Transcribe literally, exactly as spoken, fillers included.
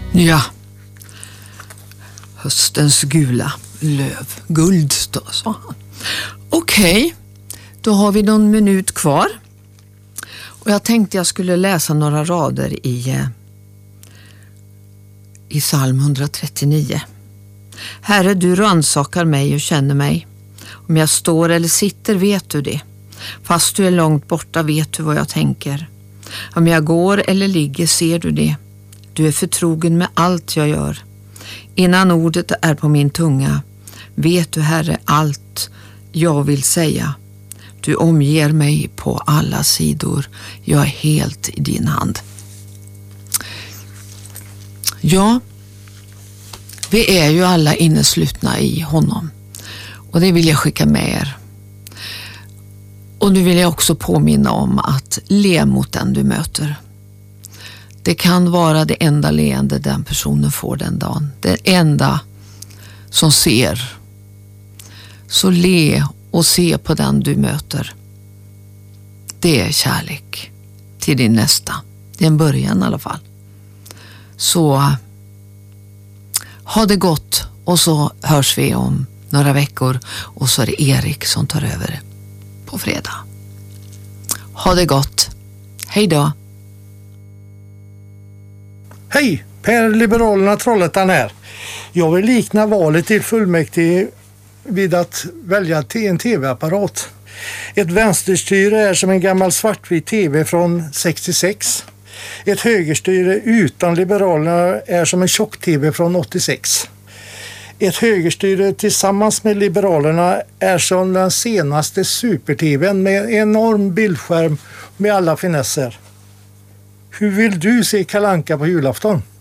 Ja. Höstens gula löv. Guld då, sa han. Okej, då har vi någon minut kvar. Och jag tänkte jag skulle läsa några rader i, i psalm hundratrettionio. Herre, du rannsakar mig och känner mig. Om jag står eller sitter vet du det. Fast du är långt borta vet du vad jag tänker. Om jag går eller ligger ser du det. Du är förtrogen med allt jag gör. Innan ordet är på min tunga vet du, Herre, allt jag vill säga. Du omger mig på alla sidor. Jag är helt i din hand. Ja, vi är ju alla inneslutna i honom. Och det vill jag skicka med er. Och nu vill jag också påminna om att le mot den du möter. Det kan vara det enda leende den personen får den dagen. Det enda som ser. Så le och se på den du möter. Det är kärlek till din nästa. Det är en början i alla fall. Så ha det gott och så hörs vi om några veckor och så är det Erik som tar över på fredag. Ha det gott. Hej då. Hej, Per Liberalerna Trollhättan här. Jag vill likna valet till fullmäktige vid att välja en tv-apparat. Ett vänsterstyre är som en gammal svartvit tv från sextiosex. Ett högerstyre utan Liberalerna är som en tjock-tv från åttiosex. Ett högerstyre tillsammans med Liberalerna är som den senaste super-tvn med enorm bildskärm med alla finesser. Hur vill du se Kalle Anka på julafton?